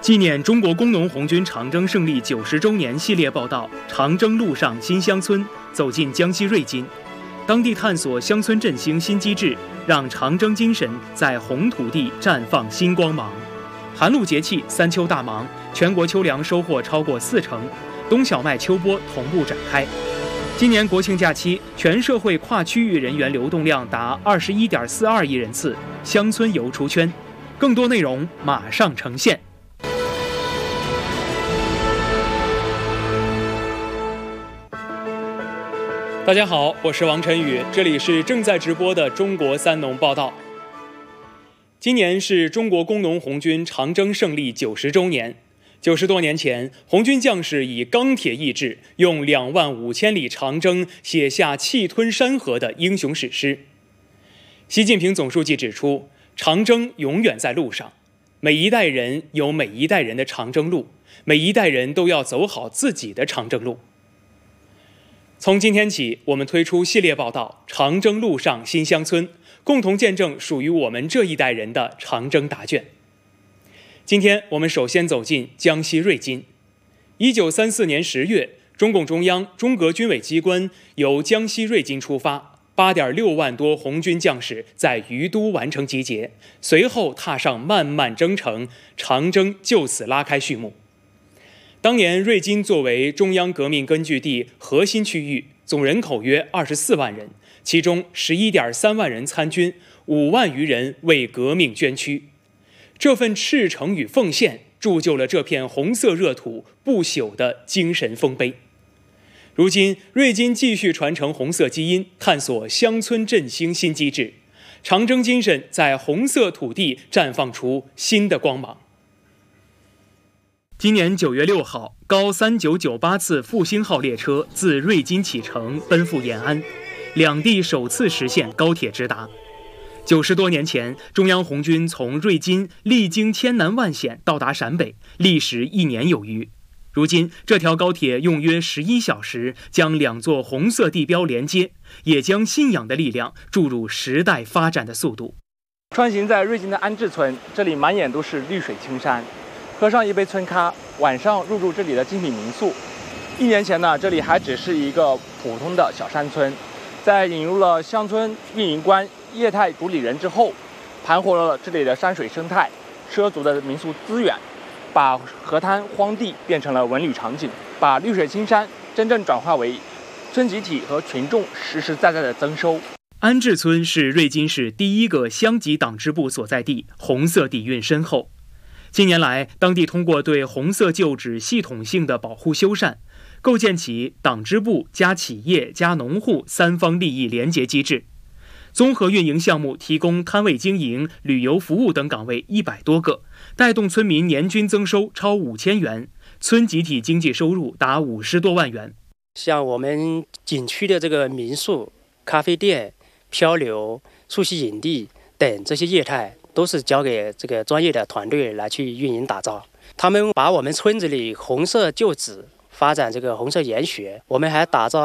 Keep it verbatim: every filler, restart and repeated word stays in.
纪念中国工农红军长征胜利九十周年系列报道《长征路上新乡村》走进江西瑞金，当地探索乡村振兴新机制，让长征精神在红土地绽放新光芒。寒露节气，三秋大忙，全国秋粮收获超过四成，冬小麦秋播同步展开。今年国庆假期，全社会跨区域人员流动量达二十一点四二亿人次，乡村游出圈。更多内容马上呈现。大家好，我是王晨宇，这里是正在直播的中国三农报道。今年是中国工农红军长征胜利九十周年。九十多年前，红军将士以钢铁意志，用两万五千里长征写下气吞山河的英雄史诗。习近平总书记指出，长征永远在路上，每一代人有每一代人的长征路，每一代人都要走好自己的长征路。从今天起，我们推出系列报道《长征路上新乡村》，共同见证属于我们这一代人的长征答卷。今天我们首先走进江西瑞金。一九三四年十月，中共中央、中革军委机关由江西瑞金出发，八点六万多红军将士在于都完成集结，随后踏上漫漫征程，长征就此拉开序幕。当年瑞金作为中央革命根据地核心区域，总人口约二十四万人，其中十一点三万人参军，五万余人为革命捐躯。这份赤诚与奉献，铸就了这片红色热土不朽的精神丰碑。如今，瑞金继续传承红色基因，探索乡村振兴新机制，长征精神在红色土地绽放出新的光芒。今年九月六号，高三九九八次复兴号列车自瑞金启程，奔赴延安，两地首次实现高铁直达。九十多年前，中央红军从瑞金历经千难万险到达陕北，历时一年有余。如今，这条高铁用约十一小时将两座红色地标连接，也将信仰的力量注入时代发展的速度。 穿行在瑞金的安置村，这里满眼都是绿水青山。喝上一杯村咖，晚上入住这里的精品民宿。一年前呢，这里还只是一个普通的小山村，在引入了乡村运营官、业态主理人之后，盘活了这里的山水生态、畲族的民俗资源，把河滩荒地变成了文旅场景，把绿水青山真正转化为村集体和群众实实在在的增收。 安置村是瑞金市第一个乡级党支部所在地，红色底蕴深厚。近年来，当地通过对红色旧址系统性的保护修缮，构建起党支部加企业加农户三方利益联结机制，综合运营项目提供摊位经营、旅游服务等岗位一百多个，带动村民年均增收超五千元，村集体经济收入达五十多万元。 像我们景区的这个民宿、咖啡店、漂流、溯溪营地等这些业态，都是交给这个专业的团队来去运营打造。他们把我们村子里红色旧址发展这个红色研学，我们还打造